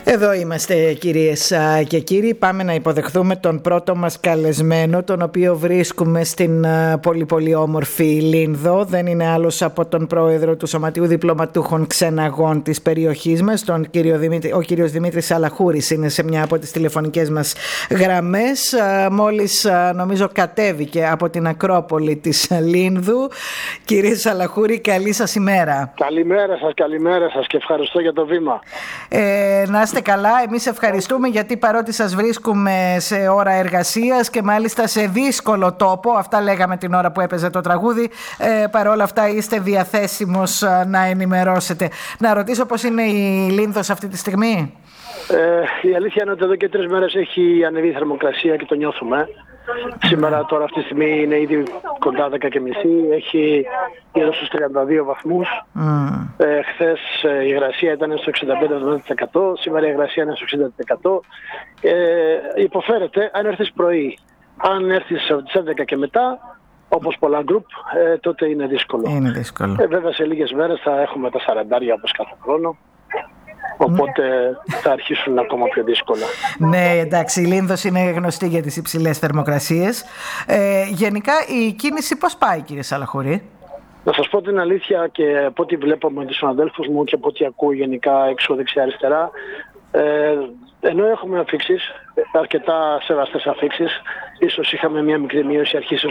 Εδώ είμαστε, κυρίες και κύριοι. Πάμε να υποδεχθούμε τον πρώτο μας καλεσμένο, τον οποίο βρίσκουμε στην πολύ όμορφη Λίνδο. Δεν είναι άλλος από τον πρόεδρο του Σωματείου Διπλωματούχων Ξεναγών της περιοχής μας, ο κύριος Δημήτρης Σαλαχούρης. Είναι σε μια από τις τηλεφωνικές μας γραμμές. Μόλις νομίζω κατέβηκε από την Ακρόπολη της Λίνδου. Κύριε Σαλαχούρη, καλή σας ημέρα. Καλημέρα σας και ευχαριστώ για το βήμα. Να είστε καλά. Εμείς ευχαριστούμε, γιατί παρότι σας βρίσκουμε σε ώρα εργασίας και μάλιστα σε δύσκολο τόπο, αυτά λέγαμε την ώρα που έπαιζε το τραγούδι, παρόλα αυτά είστε διαθέσιμος να ενημερώσετε. Να ρωτήσω πώς είναι η Λίνδος αυτή τη στιγμή? Η αλήθεια είναι ότι εδώ και 3 μέρες έχει ανεβεί η θερμοκρασία και το νιώθουμε. Σήμερα τώρα αυτή τη στιγμή είναι ήδη κοντά 10:30, έχει γύρω στους 32 βαθμούς. Χθες η υγρασία ήταν στο 65-70%, σήμερα η υγρασία είναι στο 60%. Υποφέρεται αν έρθεις πρωί. Αν έρθεις από τις 11 και μετά, όπως πολλά γκρουπ, τότε είναι δύσκολο. Βέβαια σε λίγες μέρες θα έχουμε τα 40 όπως κάθε χρόνο. Οπότε θα αρχίσουν ακόμα πιο δύσκολα. Ναι, εντάξει, η Λίνδος είναι γνωστή για τις υψηλές θερμοκρασίες. Γενικά η κίνηση πώς πάει, κύριε Σαλαχούρη? Να σας πω την αλήθεια, και από ό,τι βλέπω με τους συναδέλφους μου και από ό,τι ακούω γενικά έξω δεξιά-αριστερά, ενώ έχουμε αφίξεις, αρκετά σεβαστές αφίξεις, ίσως είχαμε μια μικρή μείωση αρχής